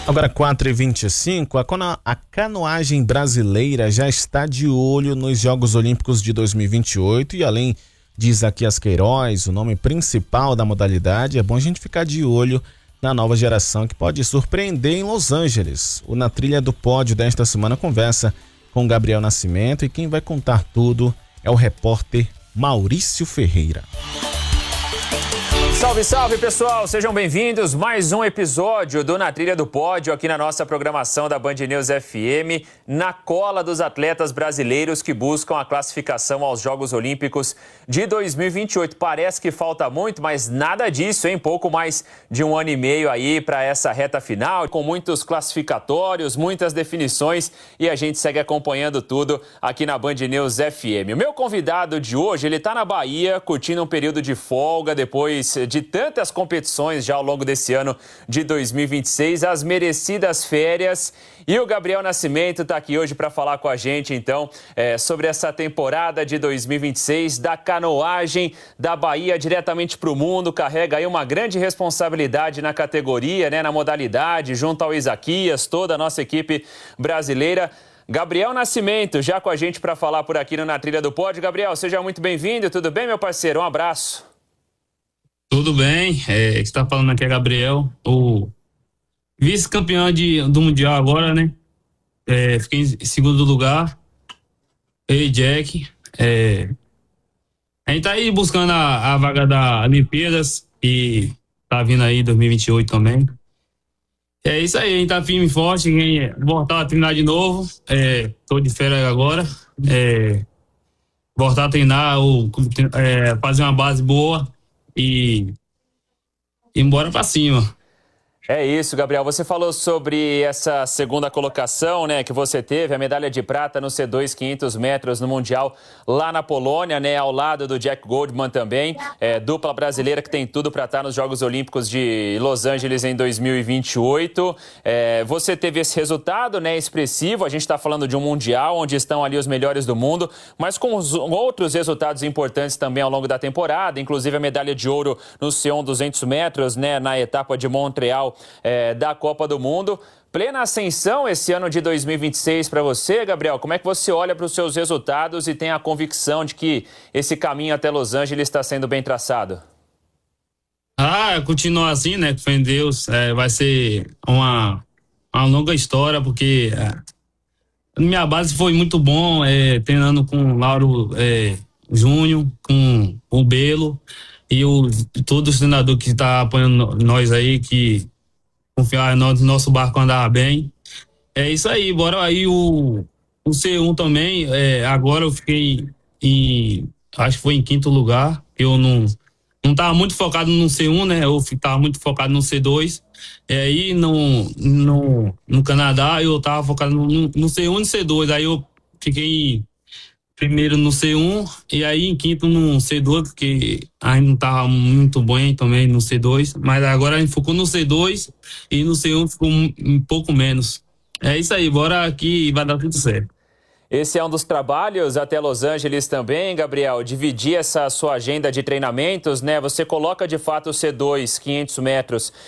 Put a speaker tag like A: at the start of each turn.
A: Agora 4h25, a canoagem brasileira já está de olho nos Jogos Olímpicos de 2028 e além de Isaquias Queiroz, o nome principal da modalidade, é bom a gente ficar de olho na nova geração que pode surpreender em Los Angeles. O Na Trilha do Pódio desta semana conversa com Gabriel Nascimento e quem vai contar tudo é o repórter Maurício Ferreira.
B: Salve, salve, pessoal! Sejam bem-vindos. Mais um episódio do Na Trilha do Pódio aqui na nossa programação da Band News FM, na cola dos atletas brasileiros que buscam a classificação aos Jogos Olímpicos de 2028. Parece que falta muito, mas nada disso, hein? Pouco mais de um ano e meio aí para essa reta final, com muitos classificatórios, muitas definições e a gente segue acompanhando tudo aqui na Band News FM. O meu convidado de hoje, ele tá na Bahia, curtindo um período de folga depois de tantas competições já ao longo desse ano de 2026, as merecidas férias. E o Gabriel Nascimento está aqui hoje para falar com a gente, então, sobre essa temporada de 2026 da canoagem da Bahia diretamente para o mundo. Carrega aí uma grande responsabilidade na categoria, né, na modalidade, junto ao Isaquias, toda a nossa equipe brasileira. Gabriel Nascimento, já com a gente para falar por aqui no Na Trilha do Pódio. Gabriel, seja muito bem-vindo. Tudo bem, meu parceiro? Um abraço.
C: Tudo bem, que está falando aqui é Gabriel, o vice-campeão do Mundial agora, né? Fiquei em segundo lugar, eu e Jack. A gente tá aí buscando a vaga da Olimpíadas e tá vindo aí 2028 também. É isso aí, a gente tá firme e forte, voltar a treinar de novo, tô de férias agora, voltar a treinar, fazer uma base boa. E embora pra cima.
B: É isso, Gabriel. Você falou sobre essa segunda colocação, né, que você teve, a medalha de prata no C2 500 metros no Mundial lá na Polônia, né, ao lado do Jack Goldman também, dupla brasileira que tem tudo para estar nos Jogos Olímpicos de Los Angeles em 2028. Você teve esse resultado, né, expressivo. A gente está falando de um Mundial onde estão ali os melhores do mundo, mas com outros resultados importantes também ao longo da temporada, inclusive a medalha de ouro no C1 200 metros, né, na etapa de Montreal da Copa do Mundo. Plena ascensão esse ano de 2026 para você, Gabriel. Como é que você olha para os seus resultados e tem a convicção de que esse caminho até Los Angeles está sendo bem traçado?
C: Continua assim, né? Com Deus, vai ser uma longa história, porque minha base foi muito bom, treinando com o Lauro Júnior, com o Belo e todos os treinadores que estão apoiando nós aí, que confiar no nosso barco andar bem. É isso aí, bora aí o C1 também, agora eu fiquei acho que foi em quinto lugar. Eu não tava muito focado no C1, né? Eu tava muito focado no C2. Aí no Canadá eu tava focado no C1 e no C2. Aí eu fiquei primeiro no C1 e aí em quinto no C2, porque ainda não tava muito bem também no C2, mas agora a gente focou no C2 e no C1 ficou um pouco menos. É isso aí, bora aqui e vai dar tudo certo.
B: Esse é um dos trabalhos até Los Angeles também, Gabriel, dividir essa sua agenda de treinamentos, né? Você coloca de fato o C2 500 metros